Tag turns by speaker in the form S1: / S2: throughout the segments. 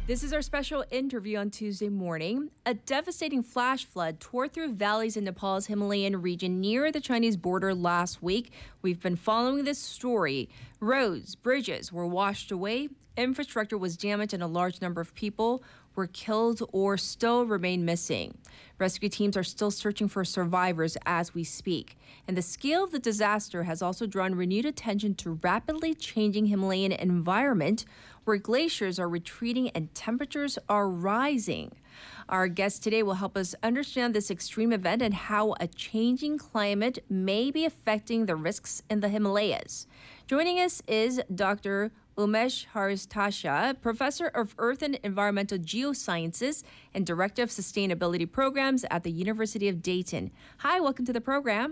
S1: This is our special interview on Tuesday morning. A devastating flash flood tore through valleys in Nepal's Himalayan region near the Chinese border last week. We've been following this story. Roads, bridges were washed away, infrastructure was damaged, and a large number of people were killed or still remain missing. Rescue teams are still searching for survivors as we speak. And the scale of the disaster has also drawn renewed attention to rapidly changing Himalayan environment where glaciers are retreating and temperatures are rising. Our guest today will help us understand this extreme event and how a changing climate may be affecting the risks in the Himalayas. Joining us is Dr. Umesh Haristasha, Professor of Earth and Environmental Geosciences and Director of Sustainability Programs at the University of Dayton. Hi, welcome to the program.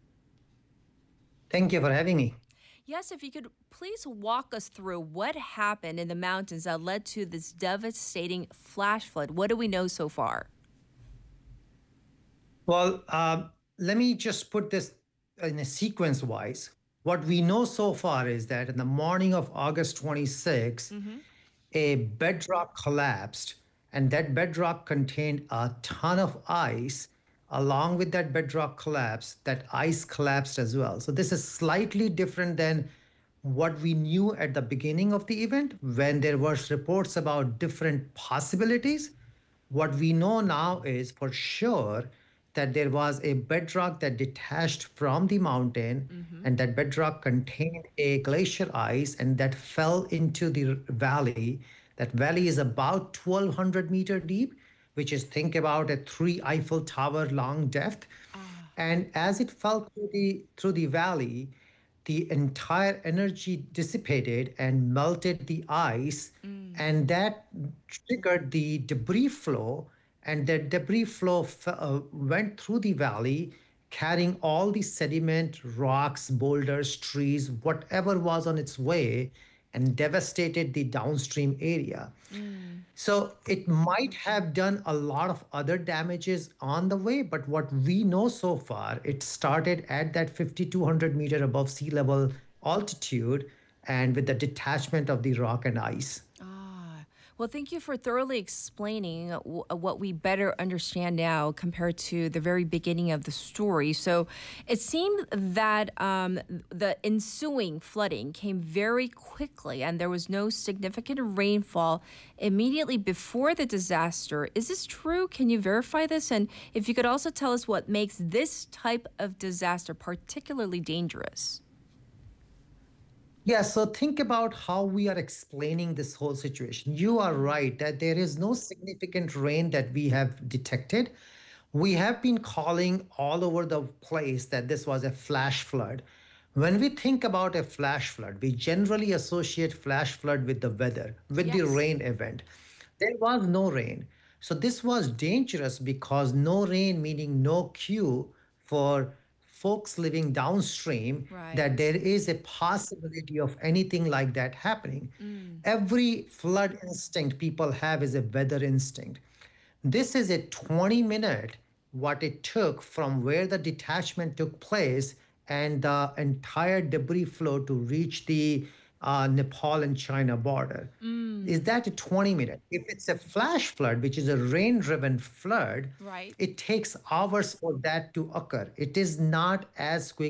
S2: Thank you for having me.
S1: Yes, if you could please walk us through what happened in the mountains that led to this devastating flash flood. What do we know so far?
S2: Well, let me just put this in a sequence wise. What we know so far is that in the morning of August 26, a bedrock collapsed, and that bedrock contained a ton of ice. Along with that bedrock collapse, that ice collapsed as well. So this is slightly different than what we knew at the beginning of the event when there was reports about different possibilities. What we know now is for sure that there was a bedrock that detached from the mountain, and that bedrock contained a glacier ice, and that fell into the valley. That valley is about 1,200-meter deep, which is, think about a 3 Eiffel Tower long depth. And as it fell through the valley, the entire energy dissipated and melted the ice, and that triggered the debris flow. And that debris flow went through the valley, carrying all the sediment, rocks, boulders, trees, whatever was on its way, and devastated the downstream area. So it might have done a lot of other damages on the way, but what we know so far, it started at that 5,200 meter above sea level altitude and with the detachment of the rock and ice.
S1: Well, thank you for thoroughly explaining what we better understand now compared to the very beginning of the story. So it seemed that the ensuing flooding came very quickly and there was no significant rainfall immediately before the disaster. Is this true? Can you verify this? And if you could also tell us what makes this type of disaster particularly dangerous.
S2: Yeah, so think about how we are explaining this whole situation. You are right that there is no significant rain that we have detected. We have been calling all over the place that this was a flash flood. When we think about a flash flood, we generally associate flash flood with the weather, with the
S1: Yes.
S2: rain event. There was no rain. So this was dangerous because no rain, meaning no cue for folks living downstream that
S1: Right.
S2: there is a possibility of anything like that happening. Every flood instinct people have is a weather instinct. This is a 20-minute what it took from where the detachment took place and the entire debris flow to reach the Nepal and China border. Is that a 20-minute? If it's a flash flood, which is a rain driven flood,
S1: Right.
S2: it takes hours for that to occur. It is not as quick